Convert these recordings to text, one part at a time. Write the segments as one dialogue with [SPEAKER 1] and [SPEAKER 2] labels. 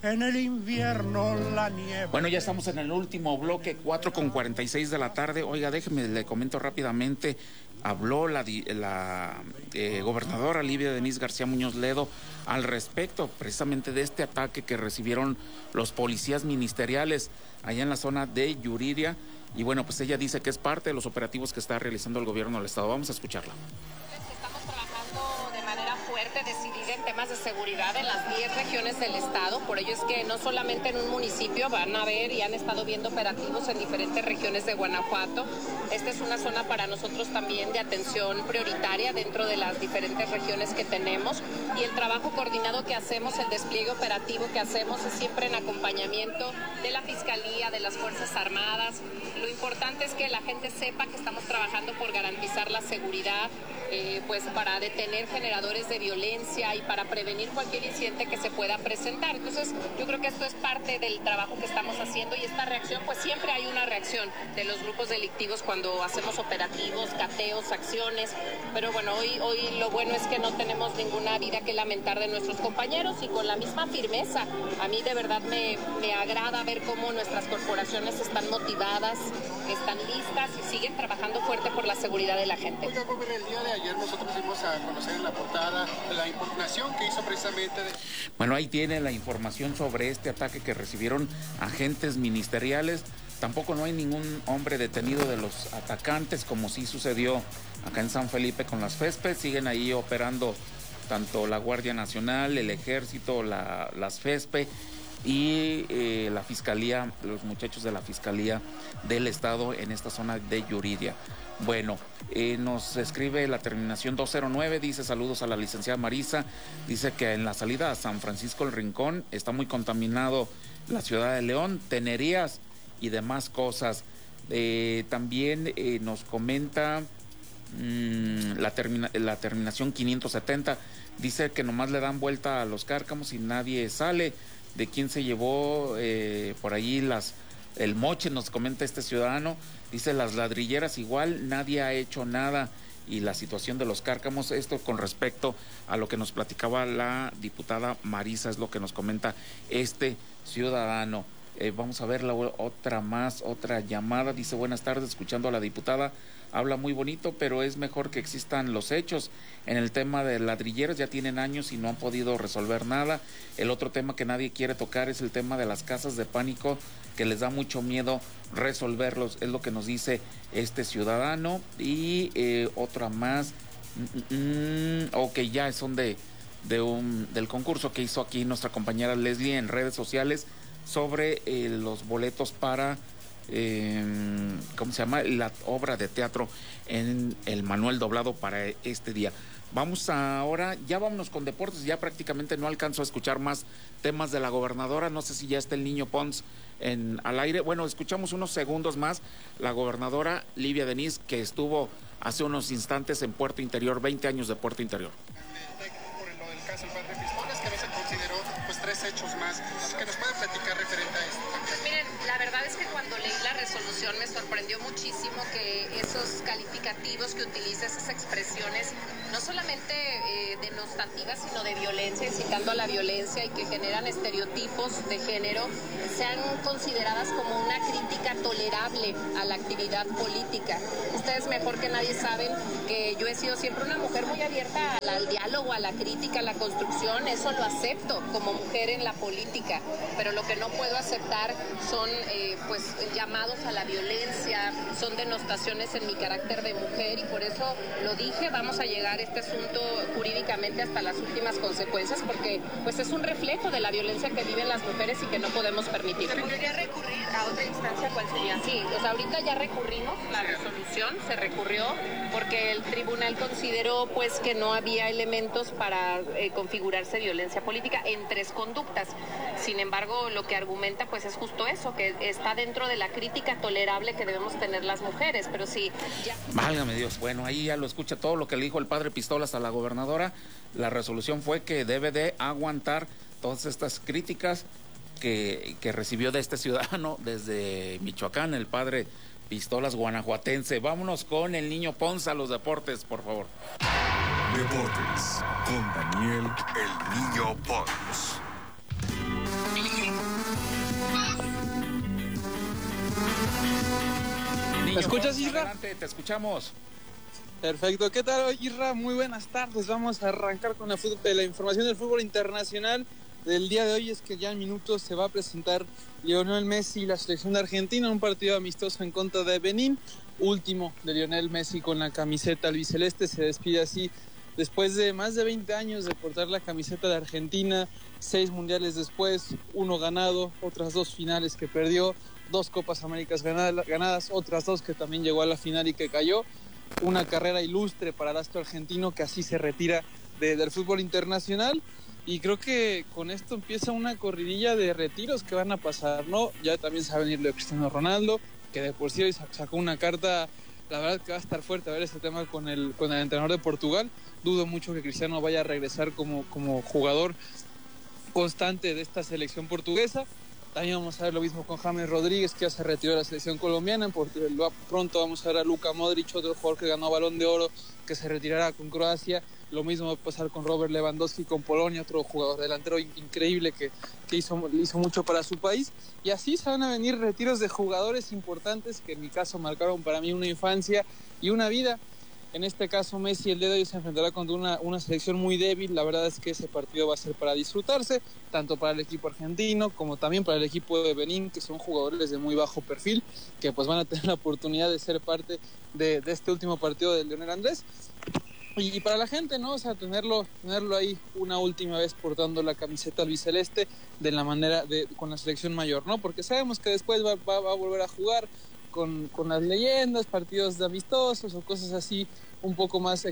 [SPEAKER 1] En el invierno la nieve.
[SPEAKER 2] Bueno, ya estamos en el último bloque, 4:46 de la tarde. Oiga, déjeme, le comento rápidamente. Habló la gobernadora Livia Denisse García Muñoz Ledo al respecto precisamente de este ataque que recibieron los policías ministeriales allá en la zona de Yuriria. Y bueno, pues ella dice que es parte de los operativos que está realizando el gobierno del estado. Vamos a escucharla.
[SPEAKER 3] Estamos trabajando de manera fuerte, decidida en temas de seguridad en las 10 regiones del estado. Por ello es que no solamente en un municipio van a ver y han estado viendo operativos en diferentes regiones de Guanajuato. Esta es una zona para nosotros también de atención prioritaria dentro de las diferentes regiones que tenemos. Y el trabajo coordinado que hacemos, el despliegue operativo que hacemos es siempre en acompañamiento de la Fiscalía, de las Fuerzas Armadas. Lo importante es que la gente sepa que estamos trabajando por garantizar la seguridad, pues para detener generadores de violencia y para prevenir cualquier incidente que se pueda presentar. Entonces, yo creo que esto es parte del trabajo que estamos haciendo y esta reacción, pues siempre hay una reacción de los grupos delictivos cuando hacemos operativos, cateos, acciones, pero bueno, hoy lo bueno es que no tenemos ninguna vida que lamentar de nuestros compañeros y con la misma firmeza. A mí de verdad me agrada ver cómo nuestras corporaciones están motivadas, están listas y siguen trabajando fuerte por la seguridad de la gente.
[SPEAKER 4] Oiga, el día de ayer nosotros dimos a conocer en la portada la impugnación que hizo precisamente de...
[SPEAKER 2] Bueno, ahí tiene la información sobre este ataque que recibieron agentes ministeriales. Tampoco no hay ningún hombre detenido de los atacantes, como sí sucedió acá en San Felipe con las FESPE. Siguen ahí operando tanto la Guardia Nacional, el Ejército, las FESPE y la Fiscalía, los muchachos de la Fiscalía del Estado en esta zona de Yuriria. Bueno, nos escribe la terminación 209, dice saludos a la licenciada Marisa, dice que en la salida a San Francisco el Rincón está muy contaminado la ciudad de León, tenerías y demás cosas. También nos comenta la terminación 570, dice que nomás le dan vuelta a los cárcamos y nadie sale. ¿De quién se llevó por allí el moche? Nos comenta este ciudadano. Dice las ladrilleras igual, nadie ha hecho nada. Y la situación de los cárcamos, esto con respecto a lo que nos platicaba la diputada Marisa, es lo que nos comenta este ciudadano. Vamos a ver otra llamada. Dice buenas tardes, escuchando a la diputada. Habla muy bonito, pero es mejor que existan los hechos. En el tema de ladrilleras ya tienen años y no han podido resolver nada. El otro tema que nadie quiere tocar es el tema de las casas de pánico, que les da mucho miedo resolverlos, es lo que nos dice este ciudadano. Y otra más, que ya son del concurso que hizo aquí nuestra compañera Leslie en redes sociales sobre los boletos para ¿cómo se llama? La obra de teatro en el Manuel Doblado para este día. Vámonos con deportes, ya prácticamente no alcanzo a escuchar más temas de la gobernadora, no sé si ya está el niño Pons al aire. Bueno, escuchamos unos segundos más la gobernadora Livia Denisse, que estuvo hace unos instantes en Puerto Interior, 20 años de Puerto Interior.
[SPEAKER 4] Por lo del caso del padre Pistolas, que no se consideró, pues 3 hechos más, que nos puede platicar referente a esto.
[SPEAKER 3] Miren, la verdad es que cuando leí la resolución me sorprendió muchísimo que esos calificativos que utiliza, esas expresiones, no solamente denostativas, sino de violencia, incitando a la violencia y que generan estereotipos de género, sean consideradas como una crítica tolerable a la actividad política. Ustedes mejor que nadie saben que yo he sido siempre una mujer muy abierta al diálogo, a la crítica, a la construcción. Eso lo acepto como mujer en la política, pero lo que no puedo aceptar son pues llamados a la violencia, son denostaciones en mi carácter de mujer, y por eso lo dije, vamos a llegar a este asunto jurídicamente hasta las últimas consecuencias, porque pues es un reflejo de la violencia que viven las mujeres y que no podemos permitir.
[SPEAKER 5] ¿Se podría recurrir a otra instancia? ¿Cuál sería?
[SPEAKER 3] Sí, o sea, ahorita ya recurrimos la resolución, se recurrió porque el tribunal consideró pues que no había elementos para configurarse violencia política en 3 conductas. Sin embargo, lo que argumenta pues es justo eso, que está dentro de la crítica tolerable que debemos tener las mujeres, pero sí, ya...
[SPEAKER 2] Válgame Dios, bueno, ahí ya lo escucha todo lo que le dijo el padre Pistolas a la gobernadora. La resolución fue que debe de aguantar todas estas críticas que recibió de este ciudadano desde Michoacán, el padre Pistolas guanajuatense. Vámonos con el niño Pons a los deportes, por favor.
[SPEAKER 6] Deportes con Daniel El Niño Pons.
[SPEAKER 2] Niño,
[SPEAKER 6] ¿Me escuchas,
[SPEAKER 2] Juan,
[SPEAKER 6] Isra?
[SPEAKER 2] adelante, te escuchamos.
[SPEAKER 6] Perfecto, ¿qué tal, Isra? Muy buenas tardes. Vamos a arrancar con la información del fútbol internacional del día de hoy. Es que ya en minutos se va a presentar Lionel Messi y la selección de Argentina, un partido amistoso en contra de Benín. Último de Lionel Messi con la camiseta albiceleste, se despide así después de más de 20 años de portar la camiseta de Argentina, 6 mundiales después, 1 ganado, otras 2 finales que perdió, 2 Copas Américas ganadas, otras 2 que también llegó a la final y que cayó. Una carrera ilustre para el astro argentino que así se retira del fútbol internacional, y creo que con esto empieza una corridilla de retiros que van a pasar, ¿no? Ya también se va a venir lo de Cristiano Ronaldo, que de por sí hoy sacó una carta, la verdad que va a estar fuerte a ver ese tema con el entrenador de Portugal. Dudo mucho que Cristiano vaya a regresar como jugador constante de esta selección portuguesa. También vamos a ver lo mismo con James Rodríguez, que ya se retiró de la selección colombiana. Pronto vamos a ver a Luka Modric, otro jugador que ganó Balón de Oro, que se retirará con Croacia. Lo mismo va a pasar con Robert Lewandowski con Polonia, otro jugador delantero increíble que hizo mucho para su país. Y así se van a venir retiros de jugadores importantes que en mi caso marcaron para mí una infancia y una vida. En este caso Messi el día de hoy se enfrentará contra una selección muy débil. La verdad es que ese partido va a ser para disfrutarse, tanto para el equipo argentino como también para el equipo de Benín, que son jugadores de muy bajo perfil, que pues van a tener la oportunidad de ser parte de este último partido de Lionel Andrés. Y para la gente, ¿no? O sea, tenerlo ahí una última vez portando la camiseta albiceleste de la manera con la selección mayor, ¿no? Porque sabemos que después va a volver a jugar con las leyendas, partidos de amistosos o cosas así un poco más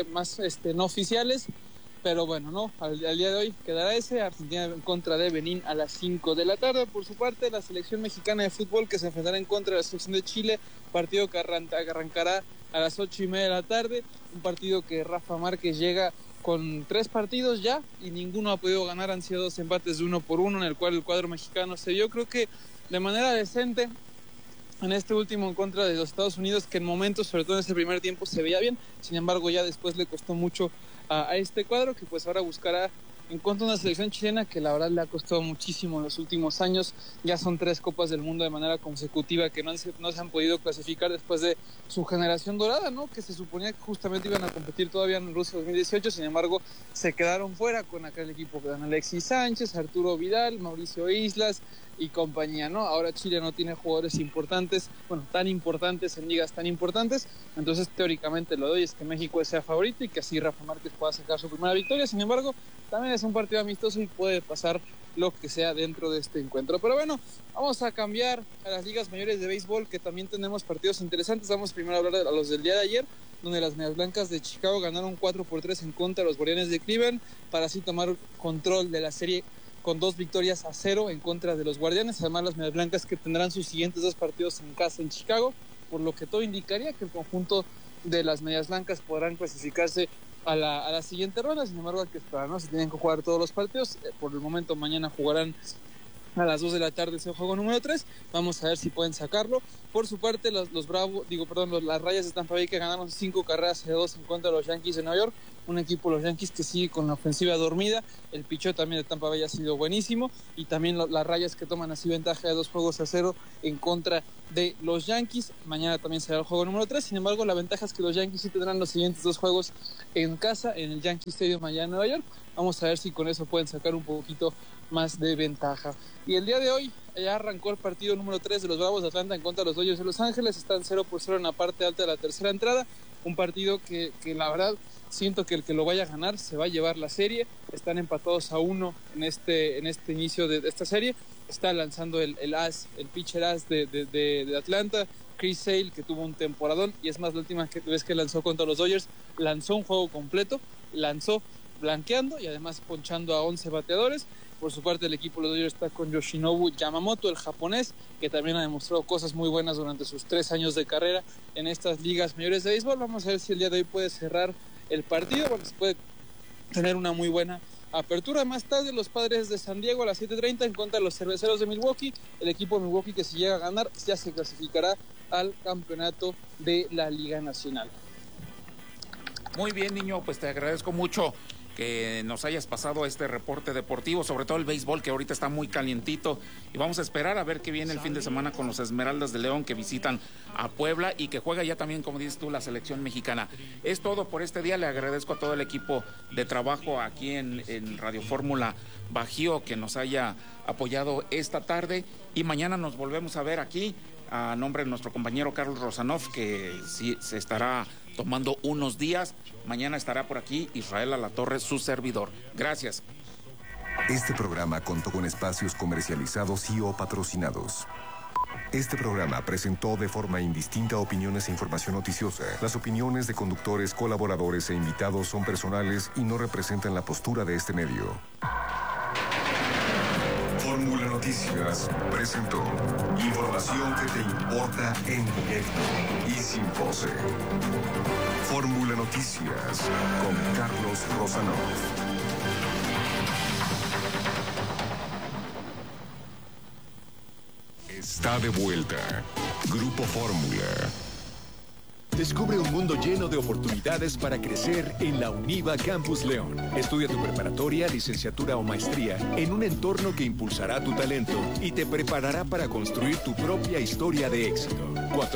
[SPEAKER 6] no oficiales, pero bueno, no, al día de hoy quedará ese Argentina en contra de Benín a las 5 de la tarde. Por su parte, la selección mexicana de fútbol que se enfrentará en contra de la selección de Chile, partido que arrancará a las 8:30 de la tarde, un partido que Rafa Márquez llega con 3 partidos ya y ninguno ha podido ganar, han sido 2 empates de 1-1 en el cual el cuadro mexicano se vio, creo que de manera decente en este último en contra de los Estados Unidos, que en momentos, sobre todo en ese primer tiempo, se veía bien. Sin embargo, ya después le costó mucho a este cuadro, que pues ahora buscará en contra de una selección chilena que la verdad le ha costado muchísimo en los últimos años. Ya son 3 Copas del Mundo de manera consecutiva que no se han podido clasificar después de su generación dorada, ¿no? Que se suponía que justamente iban a competir todavía en Rusia 2018, sin embargo se quedaron fuera con aquel equipo que dan Alexis Sánchez, Arturo Vidal, Mauricio Islas y compañía, ¿no? Ahora Chile no tiene jugadores importantes, tan importantes en ligas tan importantes, entonces teóricamente lo doy es que México sea favorito y que así Rafa Márquez pueda sacar su primera victoria. Sin embargo, también es un partido amistoso y puede pasar lo que sea dentro de este encuentro. Pero bueno, vamos a cambiar a las ligas mayores de béisbol, que también tenemos partidos interesantes. Vamos primero a hablar de los del día de ayer, donde las Medias Blancas de Chicago ganaron 4-3 en contra de los Guardianes de Cleveland, para así tomar control de la serie con 2-0 en contra de los Guardianes. Además, las Medias Blancas que tendrán sus siguientes 2 partidos en casa en Chicago, por lo que todo indicaría que el conjunto de las Medias Blancas podrán clasificarse a la siguiente ronda. Sin embargo, hay que esperar, ¿no? Se tienen que jugar todos los partidos. Por el momento mañana jugarán a las 2 de la tarde ese juego número 3. Vamos a ver si pueden sacarlo. Por su parte, las Rayas de Tampa Bay, que ganaron 5 carreras a 2 en contra de los Yankees de Nueva York. Un equipo, los Yankees, que sigue con la ofensiva dormida. El picheo también de Tampa Bay ha sido buenísimo. Y también las Rayas, que toman así ventaja de 2-0 en contra de los Yankees. Mañana también será el juego número 3. Sin embargo, la ventaja es que los Yankees sí tendrán los siguientes 2 juegos en casa, en el Yankee Stadium allá en Nueva York. Vamos a ver si con eso pueden sacar un poquito más de ventaja. Y el día de hoy ya arrancó el partido número 3 de los Bravos de Atlanta en contra de los Dodgers de Los Ángeles. Están 0-0 en la parte alta de la tercera entrada. Un partido que la verdad siento que el que lo vaya a ganar se va a llevar la serie. Están empatados a 1 en este inicio de esta serie. Está lanzando el pitcher as de Atlanta, Chris Sale, que tuvo un temporadón, y es más, la última vez que lanzó contra los Dodgers, lanzó un juego completo, lanzó blanqueando y además ponchando a 11 bateadores. Por su parte, el equipo de los Dodgers está con Yoshinobu Yamamoto, el japonés, que también ha demostrado cosas muy buenas durante sus 3 años de carrera en estas ligas mayores de béisbol. Vamos a ver si el día de hoy puede cerrar el partido, porque se puede tener una muy buena apertura. Más tarde, los Padres de San Diego a las 7:30 en contra de los Cerveceros de Milwaukee. El equipo de Milwaukee, que si llega a ganar ya se clasificará al campeonato de la Liga Nacional.
[SPEAKER 2] Muy bien, niño, pues te agradezco mucho que nos hayas pasado este reporte deportivo, sobre todo el béisbol, que ahorita está muy calientito, y vamos a esperar a ver qué viene el fin de semana con los Esmeraldas de León, que visitan a Puebla y que juega ya también, como dices tú, la selección mexicana. Es todo por este día. Le agradezco a todo el equipo de trabajo aquí en Radio Fórmula Bajío que nos haya apoyado esta tarde, y mañana nos volvemos a ver aquí a nombre de nuestro compañero Carlos Rosanov, que sí se estará tomando unos días. Mañana estará por aquí Israel Alatorre, su servidor. Gracias.
[SPEAKER 7] Este programa contó con espacios comercializados y o patrocinados. Este programa presentó de forma indistinta opiniones e información noticiosa. Las opiniones de conductores, colaboradores e invitados son personales y no representan la postura de este medio. Fórmula Noticias presentó información que te importa en directo y sin pose. Fórmula Noticias con Carlos Rosanov. Está de vuelta. Grupo Fórmula.
[SPEAKER 8] Descubre un mundo lleno de oportunidades para crecer en la UNIVA Campus León. Estudia tu preparatoria, licenciatura o maestría en un entorno que impulsará tu talento y te preparará para construir tu propia historia de éxito.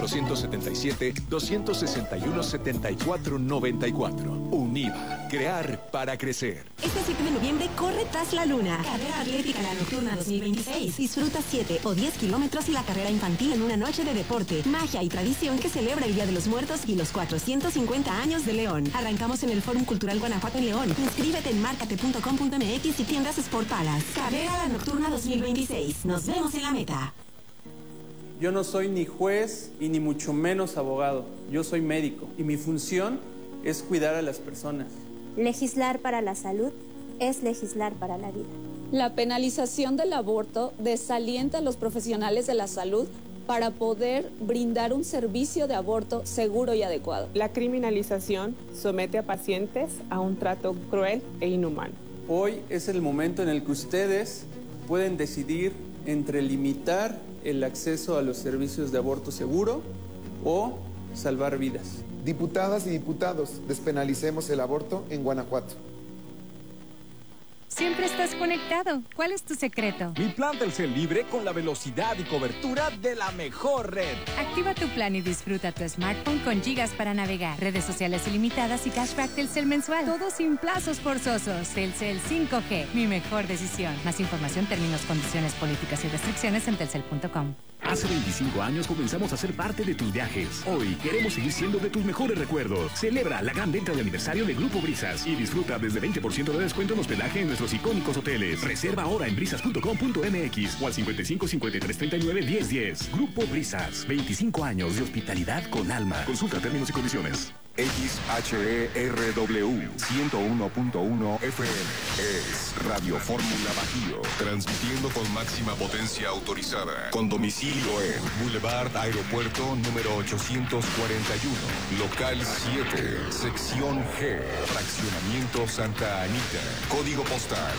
[SPEAKER 8] 477-261-7494. UNIVA. Crear para crecer.
[SPEAKER 9] Este 7 de noviembre corre Tras la Luna. Carrera atlética La Nocturna 2026. Disfruta 7 o 10 kilómetros y la carrera infantil en una noche de deporte, magia y tradición que celebra el Día de los Muertos y los 450 años de León. Arrancamos en el Fórum Cultural Guanajuato en León. Inscríbete en marcate.com.mx y tiendas Sport Palace. Carrera La Nocturna 2026. Nos vemos en la meta.
[SPEAKER 10] Yo no soy ni juez y ni mucho menos abogado. Yo soy médico y mi función es cuidar a las personas.
[SPEAKER 11] Legislar para la salud es legislar para la vida.
[SPEAKER 12] La penalización del aborto desalienta a los profesionales de la salud para poder brindar un servicio de aborto seguro y adecuado.
[SPEAKER 13] La criminalización somete a pacientes a un trato cruel e inhumano.
[SPEAKER 10] Hoy es el momento en el que ustedes pueden decidir entre limitar el acceso a los servicios de aborto seguro o salvar vidas.
[SPEAKER 14] Diputadas y diputados, despenalicemos el aborto en Guanajuato.
[SPEAKER 15] Siempre estás conectado. ¿Cuál es tu secreto?
[SPEAKER 16] Mi plan Telcel libre con la velocidad y cobertura de la mejor red.
[SPEAKER 15] Activa tu plan y disfruta tu smartphone con gigas para navegar, redes sociales ilimitadas y cashback Telcel mensual. Todo sin plazos forzosos. Telcel 5G, mi mejor decisión. Más información, términos, condiciones, políticas y restricciones en telcel.com.
[SPEAKER 17] Hace 25 años comenzamos a ser parte de tus viajes. Hoy queremos seguir siendo de tus mejores recuerdos. Celebra la gran venta de aniversario de Grupo Brisas y disfruta desde 20% de descuento en hospedaje en nuestros icónicos hoteles. Reserva ahora en brisas.com.mx o al 55 53 39 10 10. Grupo Brisas, 25 años de hospitalidad con alma. Consulta términos y condiciones.
[SPEAKER 7] XHERW 101.1 FM es Radio Fórmula Bajío, transmitiendo con máxima potencia autorizada, con domicilio en Boulevard Aeropuerto número 841, local 7, sección G, fraccionamiento Santa Anita, código postal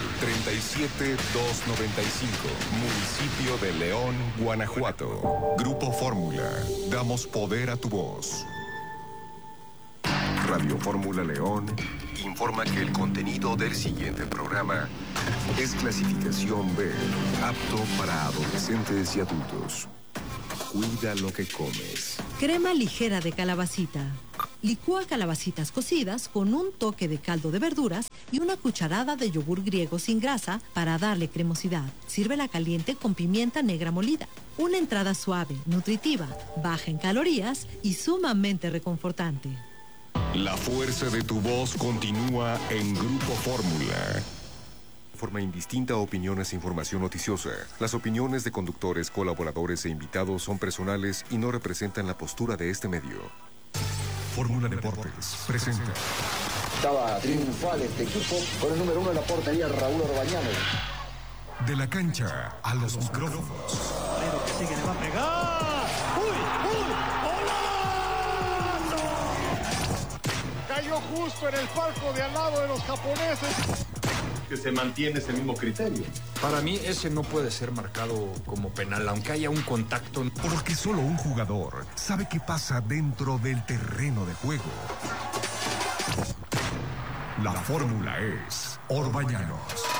[SPEAKER 7] 37295, municipio de León, Guanajuato. Grupo Fórmula, damos poder a tu voz. Radio Fórmula León informa que el contenido del siguiente programa es clasificación B, apto para adolescentes y adultos. Cuida lo que comes.
[SPEAKER 18] Crema ligera de calabacita. Licúa calabacitas cocidas con un toque de caldo de verduras y una cucharada de yogur griego sin grasa para darle cremosidad. Sírvela caliente con pimienta negra molida. Una entrada suave, nutritiva, baja en calorías y sumamente reconfortante.
[SPEAKER 7] La fuerza de tu voz continúa en Grupo Fórmula. De forma indistinta, opiniones e información noticiosa. Las opiniones de conductores, colaboradores e invitados son personales y no representan la postura de este medio. Fórmula Deportes presenta.
[SPEAKER 19] Estaba triunfal este equipo con el número 1 en la portería, Raúl Orbañano.
[SPEAKER 7] De la cancha a los micrófonos.
[SPEAKER 1] Pero que sigue, le va a pegar. ¡Uy! Cayó justo en el palco de al lado de los japoneses.
[SPEAKER 20] Que se mantiene ese mismo criterio.
[SPEAKER 21] Para mí ese no puede ser marcado como penal, aunque haya un contacto.
[SPEAKER 7] Porque solo un jugador sabe qué pasa dentro del terreno de juego. La fórmula es Orbañanos.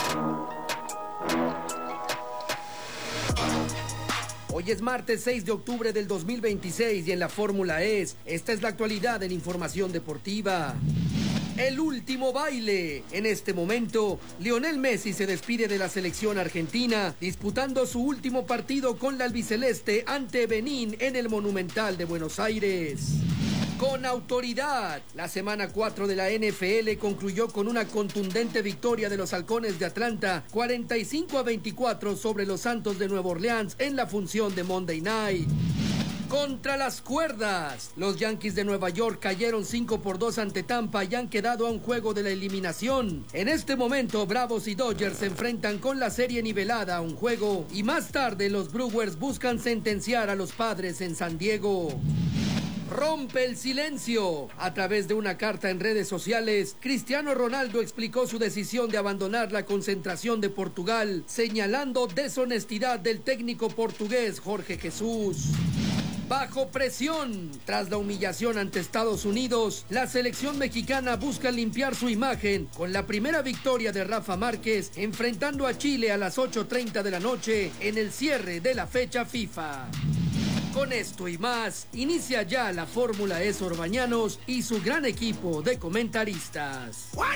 [SPEAKER 4] Hoy es martes 6 de octubre del 2026 y en la Fórmula esta es la actualidad en información deportiva. El último baile. En este momento, Lionel Messi se despide de la selección argentina, disputando su último partido con la albiceleste ante Benín en el Monumental de Buenos Aires. Con autoridad, la semana 4 de la NFL concluyó con una contundente victoria de los Halcones de Atlanta, 45-24 sobre los Santos de Nueva Orleans en la función de Monday Night. Contra las cuerdas, los Yankees de Nueva York cayeron 5-2 ante Tampa y han quedado a un juego de la eliminación. En este momento, Bravos y Dodgers se enfrentan con la serie nivelada a un juego y más tarde los Brewers buscan sentenciar a los Padres en San Diego. Rompe el silencio. A través de una carta en redes sociales, Cristiano Ronaldo explicó su decisión de abandonar la concentración de Portugal, señalando deshonestidad del técnico portugués Jorge Jesús. Bajo presión, tras la humillación ante Estados Unidos, la selección mexicana busca limpiar su imagen con la primera victoria de Rafa Márquez, enfrentando a Chile a las 8:30 de la noche en el cierre de la fecha FIFA. Con esto y más, inicia ya la Fórmula Orbañanos y su gran equipo de comentaristas.